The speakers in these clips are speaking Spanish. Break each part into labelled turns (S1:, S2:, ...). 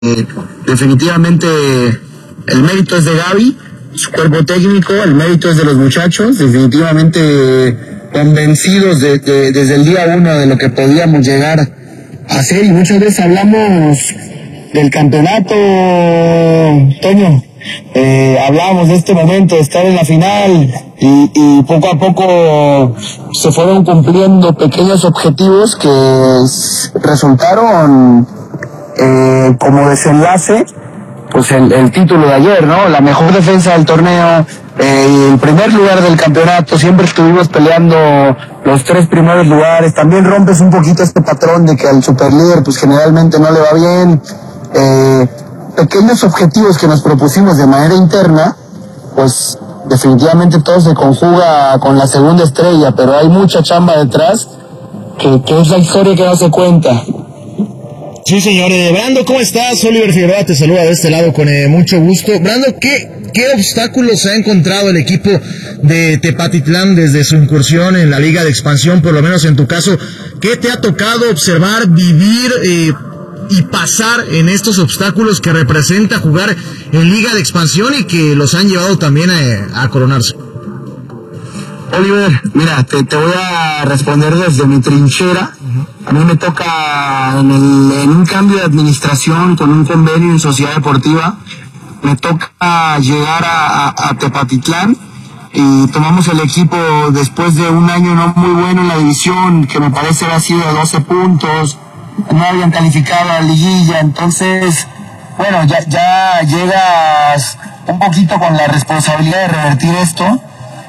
S1: definitivamente el mérito es de Gaby, su cuerpo técnico, el mérito es de los muchachos, definitivamente convencidos desde el día uno de lo que podíamos llegar a hacer, y muchas veces hablamos del campeonato, Toño, hablábamos de este momento de estar en la final y poco a poco se fueron cumpliendo pequeños objetivos que resultaron como desenlace pues el título de ayer, ¿no? La mejor defensa del torneo, el primer lugar del campeonato, siempre estuvimos peleando los 3 primeros lugares. También rompes un poquito este patrón de que al superlíder pues generalmente no le va bien. Pequeños objetivos que nos propusimos de manera interna, pues definitivamente todo se conjuga con la segunda estrella, pero hay mucha chamba detrás que es la historia que no se cuenta.
S2: Sí, señor. Brando, ¿cómo estás? Oliver Figueroa te saluda de este lado con mucho gusto. Brando, ¿qué obstáculos ha encontrado el equipo de Tepatitlán desde su incursión en la Liga de Expansión? Por lo menos en tu caso, ¿qué te ha tocado observar, vivir y pasar en estos obstáculos que representa jugar en Liga de Expansión y que los han llevado también a coronarse?
S1: Oliver, mira, te voy a responder desde mi trinchera. A mí me toca en un cambio de administración con un convenio en Sociedad Deportiva, me toca llegar a Tepatitlán y tomamos el equipo después de un año no muy bueno en la división, que me parece había sido de 12 puntos, no habían calificado a la liguilla, entonces, bueno, ya llegas un poquito con la responsabilidad de revertir esto.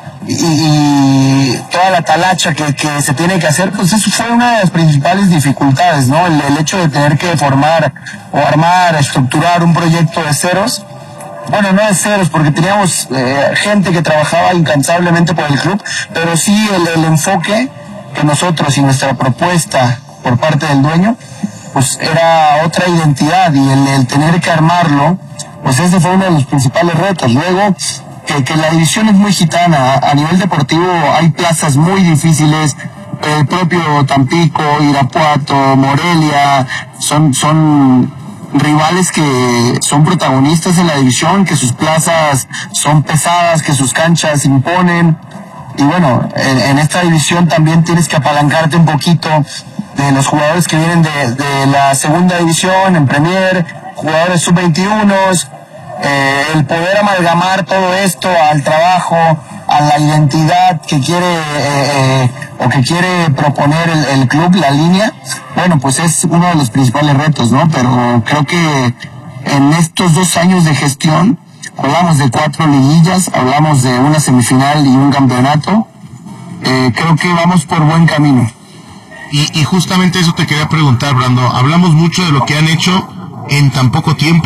S1: Y toda la talacha que se tiene que hacer, pues eso fue una de las principales dificultades, ¿no? El hecho de tener que formar o armar, estructurar un proyecto de ceros. Bueno, no de ceros, porque teníamos gente que trabajaba incansablemente por el club, pero sí el enfoque que nosotros y nuestra propuesta por parte del dueño, pues era otra identidad, y el tener que armarlo, pues ese fue uno de los principales retos. Luego, que la división es muy gitana. A nivel deportivo hay plazas muy difíciles, el propio Tampico, Irapuato, Morelia, son rivales que son protagonistas en la división, que sus plazas son pesadas, que sus canchas imponen, y bueno, en esta división también tienes que apalancarte un poquito de los jugadores que vienen de la segunda división, en Premier, jugadores sub-21, el poder amalgamar todo esto al trabajo, a la identidad que quiere o que quiere proponer el club, la línea, bueno, pues es uno de los principales retos, ¿no? Pero creo que en estos 2 años de gestión hablamos de 4 liguillas, hablamos de una semifinal y un campeonato. Creo que vamos por buen camino.
S3: Y justamente eso te quería preguntar, Brando. Hablamos mucho de lo que han hecho en tan poco tiempo.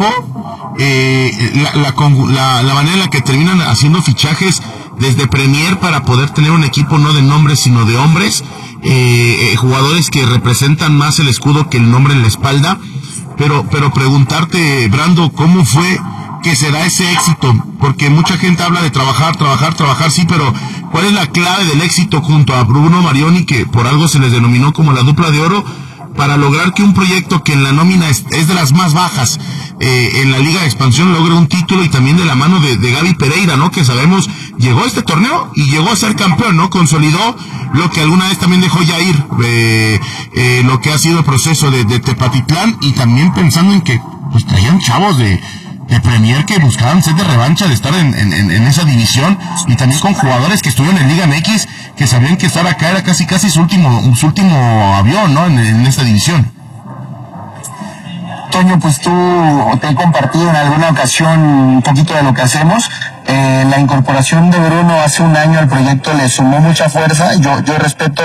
S3: La manera en la que terminan haciendo fichajes desde Premier para poder tener un equipo no de nombres sino de hombres, jugadores que representan más el escudo que el nombre en la espalda, pero preguntarte, Brando, ¿cómo fue que se da ese éxito? Porque mucha gente habla de trabajar, sí, pero ¿cuál es la clave del éxito junto a Bruno Marioni, que por algo se les denominó como la dupla de oro, para lograr que un proyecto que en la nómina es de las más bajas en la Liga de Expansión logre un título, y también de la mano de Gaby Pereira, ¿no? Que sabemos, llegó a este torneo y llegó a ser campeón, ¿no? Consolidó lo que alguna vez también dejó ya ir, lo que ha sido el proceso de Tepatitlán, y también pensando en que pues traían chavos de Premier que buscaban sed de revancha de estar en esa división, y también con jugadores que estuvieron en Liga MX que sabían que estar acá era casi su último avión, ¿no? En esta división.
S1: Toño, pues tú te he compartido en alguna ocasión un poquito de lo que hacemos. La incorporación de Bruno hace un año al proyecto le sumó mucha fuerza. Yo respeto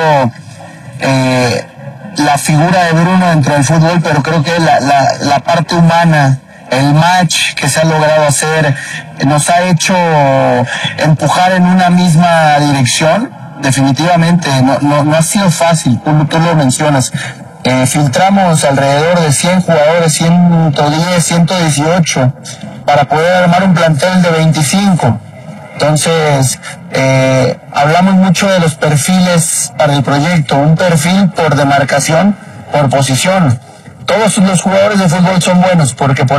S1: la figura de Bruno dentro del fútbol, pero creo que la parte humana, el match que se ha logrado hacer, nos ha hecho empujar en una misma dirección. Definitivamente no ha sido fácil, tú lo mencionas. Filtramos alrededor de 100 jugadores, 110, 118, para poder armar un plantel de 25. Entonces, hablamos mucho de los perfiles para el proyecto, un perfil por demarcación, por posición. todos los jugadores de fútbol son buenos, porque por